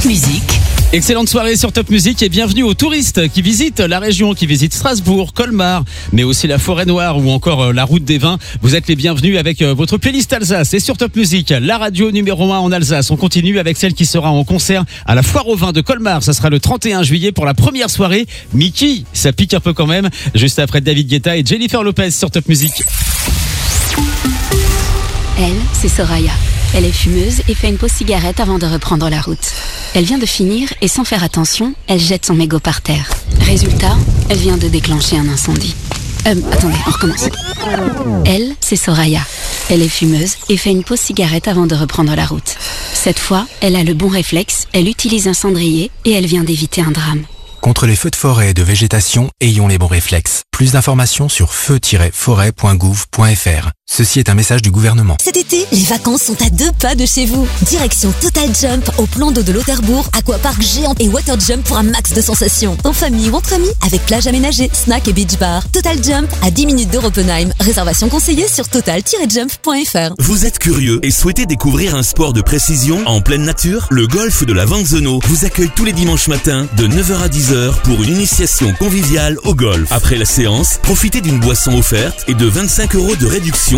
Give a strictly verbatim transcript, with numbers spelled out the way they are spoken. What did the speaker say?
Musique. Excellente soirée sur Top Music et bienvenue aux touristes qui visitent la région, qui visitent Strasbourg, Colmar, mais aussi la Forêt Noire ou encore la Route des Vins. Vous êtes les bienvenus avec votre playlist Alsace et sur Top Music, la radio numéro un en Alsace. On continue avec celle qui sera en concert à la Foire aux Vins de Colmar. Ça sera le trente et un juillet pour la première soirée. Mickey, ça pique un peu quand même. Juste après David Guetta et Jennifer Lopez sur Top Music. Elle, c'est Soraya. Elle est fumeuse et fait une pause cigarette avant de reprendre la route. Elle vient de finir et sans faire attention, elle jette son mégot par terre. Résultat, elle vient de déclencher un incendie. Euh, attendez, on recommence. Elle, c'est Soraya. Elle est fumeuse et fait une pause cigarette avant de reprendre la route. Cette fois, elle a le bon réflexe, elle utilise un cendrier et elle vient d'éviter un drame. Contre les feux de forêt et de végétation, ayons les bons réflexes. Plus d'informations sur feu tiret forêt point gouv point f r. Ceci est un message du gouvernement. Cet été, les vacances sont à deux pas de chez vous. Direction Total Jump au plan d'eau de Lauterbourg, aquapark géant et water jump pour un max de sensations. En famille ou entre amis, avec plage aménagée, snack et beach bar. Total Jump à dix minutes d'Europenheim. Réservation conseillée sur total tiret jump point f r. Vous êtes curieux et souhaitez découvrir un sport de précision en pleine nature? Le golf de la Vanzeno vous accueille tous les dimanches matins de neuf heures à dix heures pour une initiation conviviale au golf. Après la séance, profitez d'une boisson offerte et de vingt-cinq euros de réduction